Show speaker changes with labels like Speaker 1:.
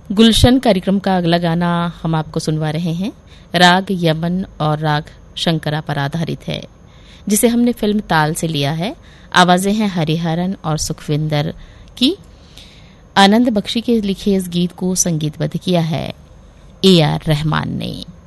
Speaker 1: गुलशन कार्यक्रम का अगला गाना हम आपको सुनवा रहे हैं। राग यमन और राग शंकरा पर आधारित है, जिसे हमने फिल्म ताल से लिया है। आवाजें हैं हरिहरन और सुखविंदर की। आनंद बख्शी के लिखे इस गीत को संगीतबद्ध किया है AR रहमान ने।